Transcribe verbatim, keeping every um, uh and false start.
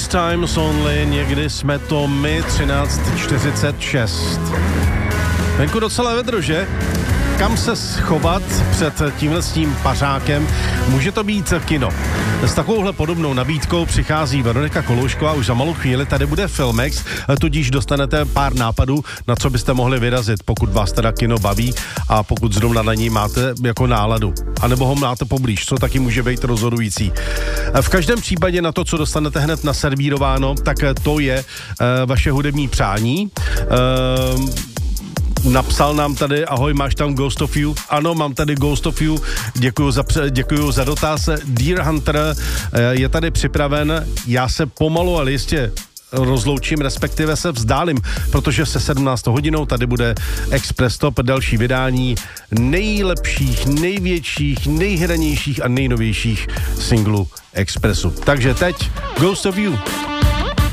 Sometimes Only, někdy jsme to my, třináct čtyřicet šest. Venku docela vedro, že? Kam se schovat před tímhle s tím pařákem? Může to být kino. S takovouhle podobnou nabídkou přichází Veronika Koloušková už za malou chvíli. Tady bude Filmex, tudíž dostanete pár nápadů, na co byste mohli vyrazit, pokud vás teda kino baví a pokud zrovna na ní máte jako náladu. A nebo ho máte poblíž, co taky může být rozhodující. V každém případě na to, co dostanete hned naservírováno, tak to je uh, vaše hudební přání. Uh, Napsal nám tady, ahoj, máš tam Ghost of You? Ano, mám tady Ghost of You, děkuju za, děkuju za dotaz. Deer Hunter je tady připraven, já se pomalu, ale jistě rozloučím, respektive se vzdálím, protože se sedmnáctou hodinou tady bude Express Top, další vydání nejlepších, největších, nejhranějších a nejnovějších singlů Expressu. Takže teď Ghost of You.